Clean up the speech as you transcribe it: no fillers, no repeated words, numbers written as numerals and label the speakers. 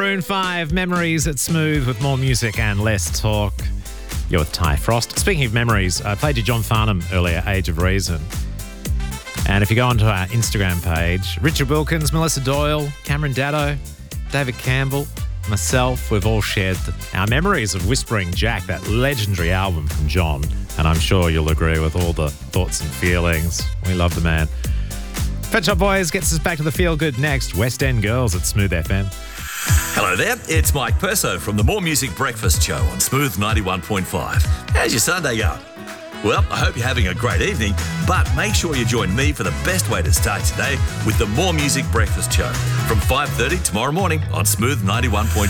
Speaker 1: Maroon 5, Memories at Smooth with more music and less talk. You're with Ty Frost. Speaking of memories, I played you John Farnham earlier, Age of Reason. And if you go onto our Instagram page, Richard Wilkins, Melissa Doyle, Cameron Daddo, David Campbell, myself, we've all shared our memories of Whispering Jack, that legendary album from John. And I'm sure you'll agree with all the thoughts and feelings. We love the man. Pet Shop Boys gets us back to the feel good next. West End Girls at Smooth FM.
Speaker 2: Hello there, it's Mike Perso from the More Music Breakfast Show on Smooth 91.5. How's your Sunday going? Well, I hope you're having a great evening, but make sure you join me for the best way to start today with the More Music Breakfast Show from 5:30 tomorrow morning on Smooth 91.5.